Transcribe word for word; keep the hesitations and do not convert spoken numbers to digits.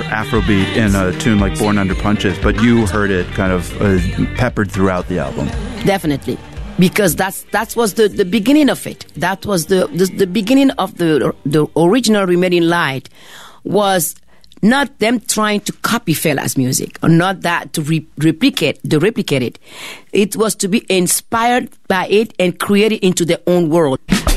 Afrobeat in a tune like Born Under Punches, but you heard it kind of uh, peppered throughout the album. Definitely. Because that's that was the, the beginning of it. That was the, the, the beginning of the, the original Remaining Light was not them trying to copy Fela's music, or not that to re- replicate, to replicate it. It was to be inspired by it and create it into their own world.